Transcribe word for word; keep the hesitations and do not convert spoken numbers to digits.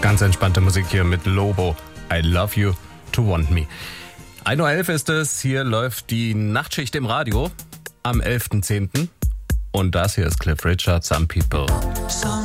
Ganz entspannte Musik hier mit Lobo. I love you to want me. ein Uhr elf ist es. Hier läuft die Nachtschicht im Radio am elften zehnten Und das hier ist Cliff Richard, Some People. Some